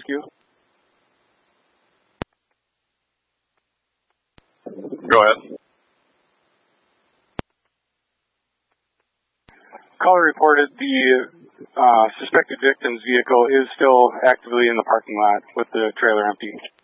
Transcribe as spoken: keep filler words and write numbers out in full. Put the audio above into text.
you. Go ahead. Caller reported the uh, suspected victim's vehicle is still actively in the parking lot with the trailer empty.